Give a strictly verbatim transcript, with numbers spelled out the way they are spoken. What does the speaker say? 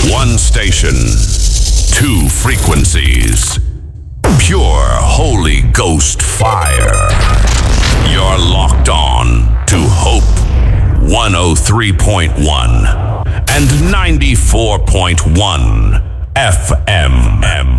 One station, two frequencies. Pure Holy Ghost fire. You're locked on to Hope one oh three point one and ninety-four point one F M.